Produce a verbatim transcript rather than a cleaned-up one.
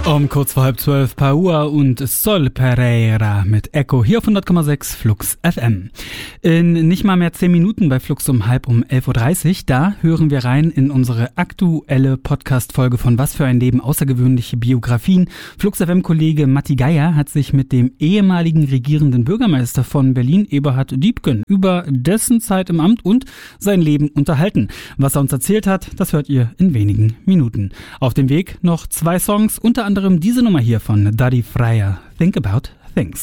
Um kurz vor halb zwölf Paua und Sol Pereira mit Echo hier auf hundert Komma sechs Flux F M. In nicht mal mehr zehn Minuten bei Flux um halb um elf Uhr dreißig, da hören wir rein in unsere aktuelle Podcast-Folge von Was für ein Leben, außergewöhnliche Biografien. Flux F M-Kollege Matti Geier hat sich mit dem ehemaligen regierenden Bürgermeister von Berlin, Eberhard Diepgen, über dessen Zeit im Amt und sein Leben unterhalten. Was er uns erzählt hat, das hört ihr in wenigen Minuten. Auf dem Weg noch zwei Songs, unter anderem diese Nummer hier von Daddy Fryer, Think About Things.